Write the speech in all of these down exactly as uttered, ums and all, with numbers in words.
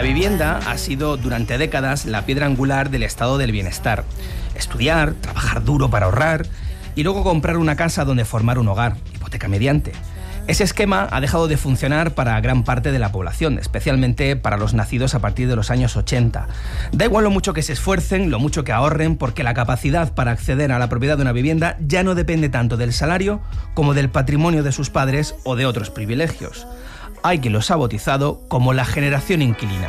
vivienda ha sido durante décadas la piedra angular del estado del bienestar. Estudiar, trabajar duro para ahorrar y luego comprar una casa donde formar un hogar, hipoteca mediante. Ese esquema ha dejado de funcionar para gran parte de la población, especialmente para los nacidos a partir de los años ochenta. Da igual lo mucho que se esfuercen, lo mucho que ahorren, porque la capacidad para acceder a la propiedad de una vivienda ya no depende tanto del salario como del patrimonio de sus padres o de otros privilegios. Hay quien los ha bautizado como la generación inquilina.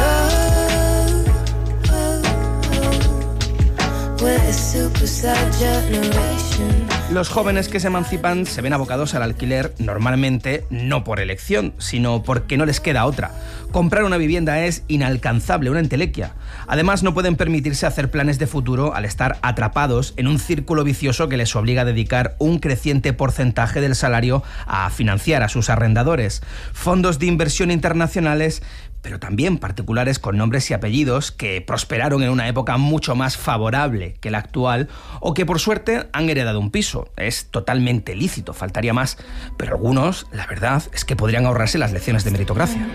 Los jóvenes que se emancipan se ven abocados al alquiler normalmente no por elección, sino porque no les queda otra. Comprar una vivienda es inalcanzable, una entelequia. Además, no pueden permitirse hacer planes de futuro al estar atrapados en un círculo vicioso que les obliga a dedicar un creciente porcentaje del salario a financiar a sus arrendadores. Fondos de inversión internacionales, pero también particulares con nombres y apellidos que prosperaron en una época mucho más favorable que la actual o que por suerte han heredado un piso. Es totalmente lícito, faltaría más, pero algunos, la verdad, es que podrían ahorrarse las lecciones de meritocracia.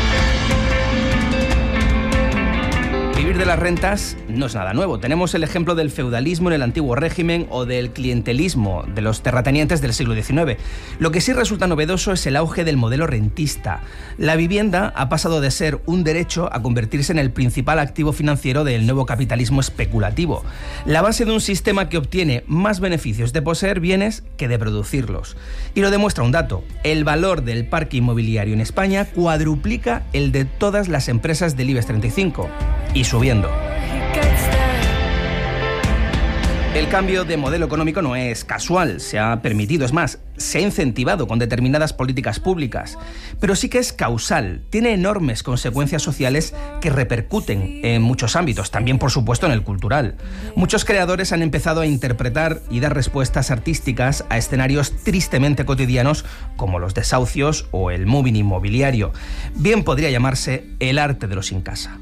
Vivir de las rentas no es nada nuevo. Tenemos el ejemplo del feudalismo en el antiguo régimen o del clientelismo de los terratenientes del siglo diecinueve. Lo que sí resulta novedoso es el auge del modelo rentista. La vivienda ha pasado de ser un derecho a convertirse en el principal activo financiero del nuevo capitalismo especulativo. La base de un sistema que obtiene más beneficios de poseer bienes que de producirlos. Y lo demuestra un dato. El valor del parque inmobiliario en España cuadruplica el de todas las empresas del IBEX treinta y cinco. Y subiendo. El cambio de modelo económico no es casual, se ha permitido, es más, se ha incentivado con determinadas políticas públicas, pero sí que es causal, tiene enormes consecuencias sociales que repercuten en muchos ámbitos, también por supuesto en el cultural. Muchos creadores han empezado a interpretar y dar respuestas artísticas a escenarios tristemente cotidianos como los desahucios o el moving inmobiliario. Bien podría llamarse el arte de los sin casa.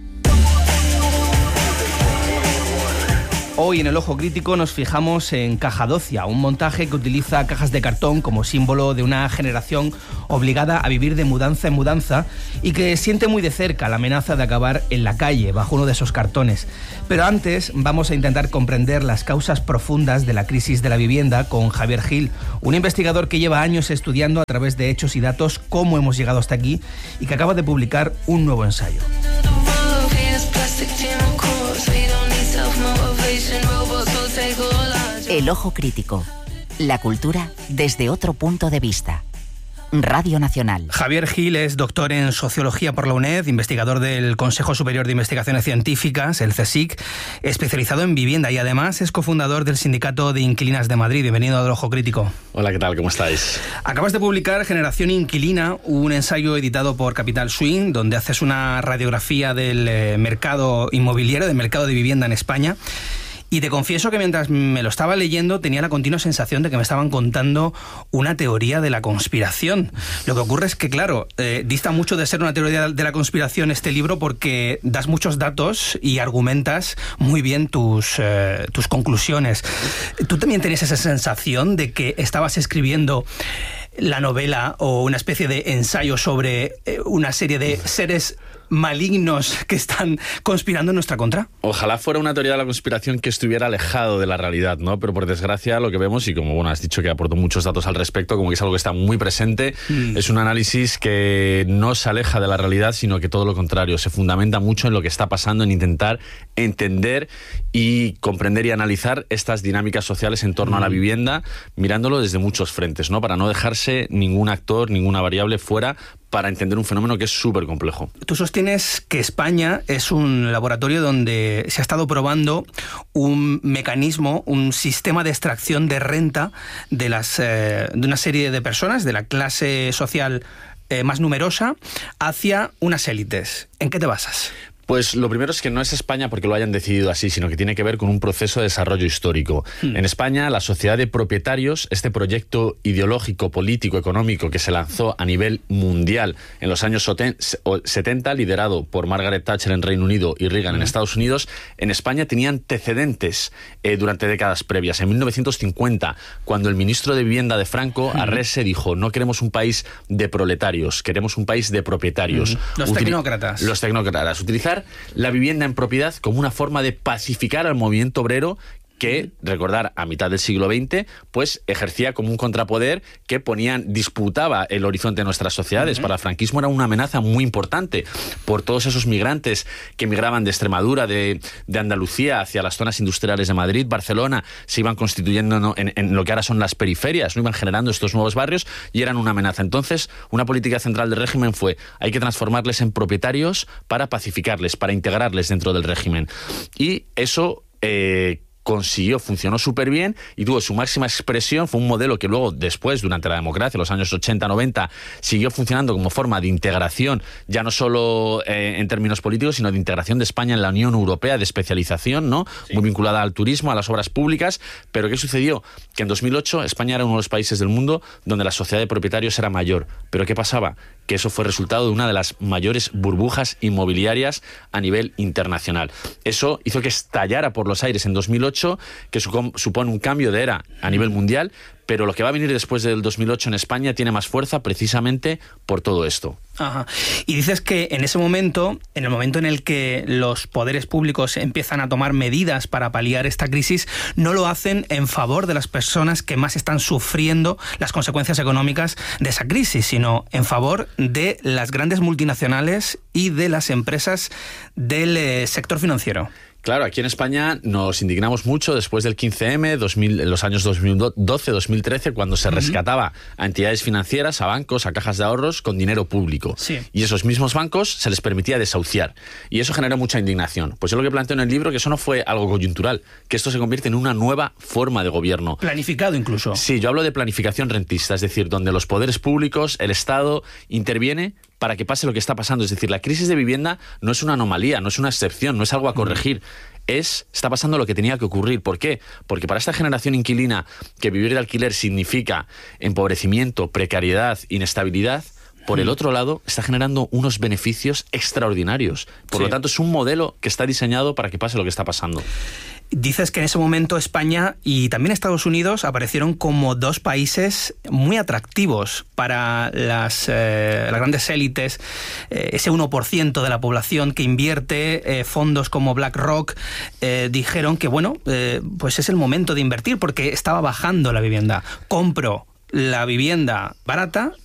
Hoy en el Ojo Crítico nos fijamos en Cajadocia, un montaje que utiliza cajas de cartón como símbolo de una generación obligada a vivir de mudanza en mudanza y que siente muy de cerca la amenaza de acabar en la calle bajo uno de esos cartones. Pero antes vamos a intentar comprender las causas profundas de la crisis de la vivienda con Javier Gil, un investigador que lleva años estudiando a través de hechos y datos cómo hemos llegado hasta aquí y que acaba de publicar un nuevo ensayo. El Ojo Crítico. La cultura desde otro punto de vista. Radio Nacional. Javier Gil es doctor en Sociología por la UNED, investigador del Consejo Superior de Investigaciones Científicas, el CSIC, especializado en vivienda y además es cofundador del Sindicato de Inquilinas de Madrid. Bienvenido al Ojo Crítico. Hola, ¿qué tal? ¿Cómo estáis? Acabas de publicar Generación Inquilina, un ensayo editado por Capital Swing, donde haces una radiografía del eh, mercado inmobiliario, del mercado de vivienda en España. Y te confieso que mientras me lo estaba leyendo tenía la continua sensación de que me estaban contando una teoría de la conspiración. Lo que ocurre es que, claro, eh, dista mucho de ser una teoría de la conspiración este libro porque das muchos datos y argumentas muy bien tus, eh, tus conclusiones. ¿Tú también tenías esa sensación de que estabas escribiendo la novela o una especie de ensayo sobre eh, una serie de seres malignos que están conspirando en nuestra contra? Ojalá fuera una teoría de la conspiración que estuviera alejado de la realidad, ¿no? Pero por desgracia lo que vemos, y como bueno has dicho que aportó muchos datos al respecto, como que es algo que está muy presente, mm. es un análisis que no se aleja de la realidad, sino que todo lo contrario, se fundamenta mucho en lo que está pasando, en intentar entender y comprender y analizar estas dinámicas sociales en torno mm. a la vivienda, mirándolo desde muchos frentes, ¿no? Para no dejarse ningún actor, ninguna variable fuera, para entender un fenómeno que es súper complejo. Tú sostienes que España es un laboratorio donde se ha estado probando un mecanismo, un sistema de extracción de renta de, las, eh, de una serie de personas, de la clase social eh, más numerosa, hacia unas élites. ¿En qué te basas? Pues lo primero es que no es España porque lo hayan decidido así, sino que tiene que ver con un proceso de desarrollo histórico. Hmm. En España, la sociedad de propietarios, este proyecto ideológico, político, económico que se lanzó a nivel mundial en los años setenta, liderado por Margaret Thatcher en Reino Unido y Reagan hmm. en Estados Unidos, en España tenía antecedentes eh, durante décadas previas. En mil novecientos cincuenta, cuando el ministro de Vivienda de Franco, hmm. Arrese, dijo: no queremos un país de proletarios, queremos un país de propietarios. Hmm. Los Util- tecnócratas. Los tecnócratas. Utilizar la vivienda en propiedad como una forma de pacificar al movimiento obrero que, recordar, a mitad del siglo veinte, pues ejercía como un contrapoder que ponían, disputaba el horizonte de nuestras sociedades. Uh-huh. Para el franquismo era una amenaza muy importante por todos esos migrantes que migraban de Extremadura, de, de Andalucía, hacia las zonas industriales de Madrid, Barcelona, se iban constituyendo en, en lo que ahora son las periferias, no iban generando estos nuevos barrios y eran una amenaza. Entonces, una política central del régimen fue: hay que transformarles en propietarios para pacificarles, para integrarles dentro del régimen. Y eso Eh, consiguió, funcionó súper bien y tuvo su máxima expresión. Fue un modelo que luego, después, durante la democracia, los años ochenta noventa, siguió funcionando como forma de integración, ya no solo eh, en términos políticos, sino de integración de España en la Unión Europea, de especialización, ¿no? Sí. Muy vinculada al turismo, a las obras públicas. Pero ¿qué sucedió? Que en dos mil ocho España era uno de los países del mundo donde la sociedad de propietarios era mayor. ¿Pero qué pasaba? Que eso fue resultado de una de las mayores burbujas inmobiliarias a nivel internacional. Eso hizo que estallara por los aires en dos mil ocho, que supone un cambio de era a nivel mundial, pero lo que va a venir después del dos mil ocho en España tiene más fuerza precisamente por todo esto. Ajá. Y dices que en ese momento, en el momento en el que los poderes públicos empiezan a tomar medidas para paliar esta crisis, no lo hacen en favor de las personas que más están sufriendo las consecuencias económicas de esa crisis, sino en favor de las grandes multinacionales y de las empresas del eh, sector financiero. Claro, aquí en España nos indignamos mucho después del quince eme, dos mil, en los años dos mil doce dos mil trece, cuando se rescataba a entidades financieras, a bancos, a cajas de ahorros con dinero público. Sí. Y esos mismos bancos se les permitía desahuciar. Y eso generó mucha indignación. Pues yo lo que planteo en el libro, que eso no fue algo coyuntural, que esto se convierte en una nueva forma de gobierno. Planificado incluso. Sí, yo hablo de planificación rentista, es decir, donde los poderes públicos, el Estado, interviene para que pase lo que está pasando. Es decir, la crisis de vivienda no es una anomalía, no es una excepción, no es algo a corregir. Es, está pasando lo que tenía que ocurrir. ¿Por qué? Porque para esta generación inquilina, que vivir de alquiler significa empobrecimiento, precariedad, inestabilidad, por el otro lado, está generando unos beneficios extraordinarios. Por sí. lo tanto, es un modelo que está diseñado para que pase lo que está pasando. Dices que en ese momento España y también Estados Unidos aparecieron como dos países muy atractivos para las, eh, las grandes élites, eh, ese uno por ciento de la población que invierte, eh, fondos como BlackRock, eh, dijeron que bueno, eh, pues es el momento de invertir porque estaba bajando la vivienda. Compro la vivienda barata